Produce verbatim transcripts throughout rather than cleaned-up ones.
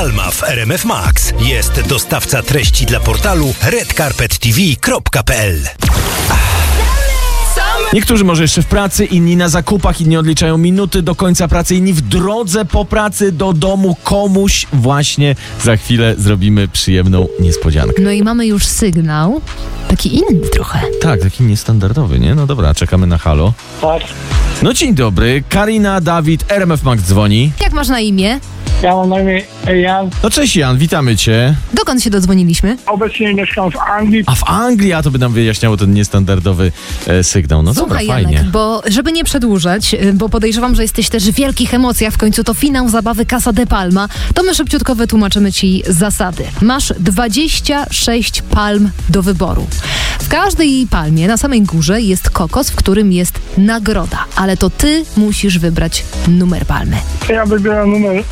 Palma w R M F Max. Jest dostawca treści dla portalu red carpet t v kropka p l. Niektórzy może jeszcze w pracy, inni na zakupach, inni odliczają minuty do końca pracy, inni w drodze po pracy do domu. Komuś właśnie za chwilę zrobimy przyjemną niespodziankę. No i mamy już sygnał, taki inny trochę. Tak, taki niestandardowy, nie? No dobra, czekamy na halo. Tak, No dzień dobry, Karina, Dawid, R M F Max dzwoni. Jak masz na imię? ja mam na imię Jan. No cześć Jan, witamy cię. Dokąd się dodzwoniliśmy? Obecnie mieszkam w Anglii. A w Anglii, a to by nam wyjaśniało ten niestandardowy e, sygnał. No Słuchaj, dobra, fajnie. Janek, bo żeby nie przedłużać, y, bo podejrzewam, że jesteś też w wielkich emocjach, w końcu to finał zabawy Casa de Palma, to my szybciutko wytłumaczymy ci zasady. Masz dwadzieścia sześć palm do wyboru. W każdej palmie na samej górze jest kokos, w którym jest nagroda, ale to ty musisz wybrać numer palmy. Ja wybieram numer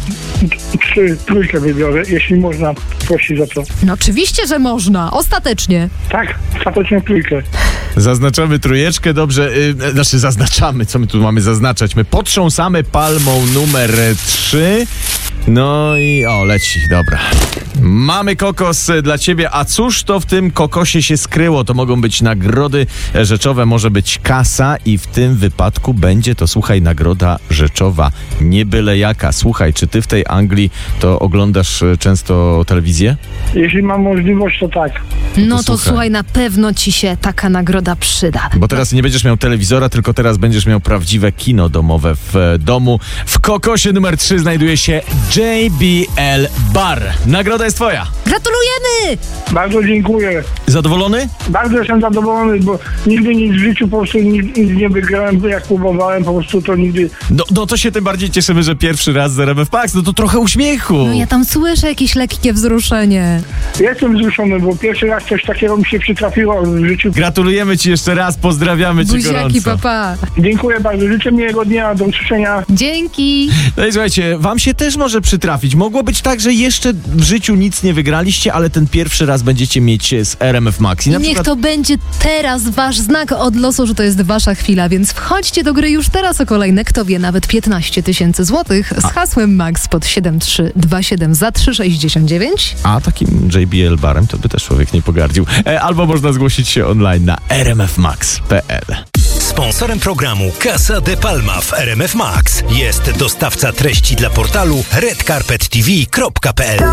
trzy, trójkę wybiorę, jeśli można prosić za to. No oczywiście, że można, ostatecznie. Tak, ostatecznie trójkę. Zaznaczamy trójeczkę, dobrze, yy, znaczy zaznaczamy, co my tu mamy zaznaczać? My potrząsamy palmą numer trzy, no i o, leci, dobra. Mamy kokos dla ciebie, a cóż to w tym kokosie się skryło? To mogą być nagrody rzeczowe, może być kasa i w tym wypadku będzie to, słuchaj, nagroda rzeczowa, nie byle jaka. Słuchaj, czy ty w tej Anglii to oglądasz często telewizję? Jeśli mam możliwość, to tak. No to to słuchaj. słuchaj, na pewno ci się taka nagroda przyda. Bo teraz nie będziesz miał telewizora, tylko teraz będziesz miał prawdziwe kino domowe w domu. W kokosie numer trzy znajduje się J B L Bar. Nagroda jest twoja. Gratulujemy! Bardzo dziękuję. Zadowolony? Bardzo jestem zadowolony, bo nigdy nic w życiu po prostu nic, nic nie wygrałem, jak próbowałem, po prostu to nigdy... No, no to się tym bardziej cieszymy, że pierwszy raz z R M F Max, no to trochę uśmiechu. No ja tam słyszę jakieś lekkie wzruszenie. Jestem wzruszony, bo pierwszy raz coś takiego mi się przytrafiło w życiu. Gratulujemy ci jeszcze raz, pozdrawiamy cię Buziaki, gorąco. papa. Dziękuję bardzo, życzę miłego dnia, do usłyszenia. Dzięki. No i słuchajcie, wam się też może przytrafić. Mogło być tak, że jeszcze w życiu nic nie wygraliście, ale ten pierwszy raz będziecie mieć z R M F Max. I I na niech przykład... to będzie teraz wasz znak od losu, że to jest wasza chwila, więc wchodźcie do gry już teraz o kolejne, kto wie, nawet piętnaście tysięcy złotych z hasłem MAX pod siedem trzy dwa siedem za trzy sześćdziesiąt dziewięć. A takim J B L barem to by też człowiek nie pogardził. E, albo można zgłosić się online na r m f max kropka p l. Sponsorem programu Casa de Palma w R M F Max jest dostawca treści dla portalu red carpet t v kropka p l.